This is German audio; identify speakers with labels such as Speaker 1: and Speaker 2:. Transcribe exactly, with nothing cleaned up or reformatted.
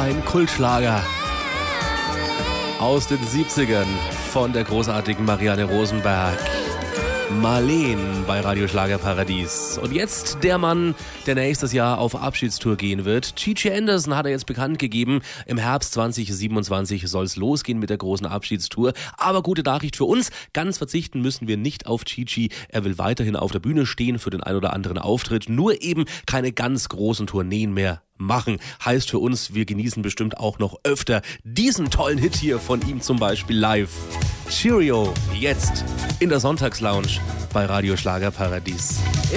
Speaker 1: Ein Kultschlager aus den siebzigern von der großartigen Marianne Rosenberg. Marleen bei Radio Schlagerparadies. Und jetzt der Mann, der nächstes Jahr auf Abschiedstour gehen wird. Gigi Anderson hat er jetzt bekannt gegeben. Im Herbst zwanzig siebenundzwanzig soll es losgehen mit der großen Abschiedstour. Aber gute Nachricht für uns, ganz verzichten müssen wir nicht auf Gigi. Er will weiterhin auf der Bühne stehen für den ein oder anderen Auftritt. Nur eben keine ganz großen Tourneen mehr machen. Heißt für uns, wir genießen bestimmt auch noch öfter diesen tollen Hit hier von ihm zum Beispiel live. Cheerio, jetzt in der Sonntagslounge bei Radio Schlagerparadies.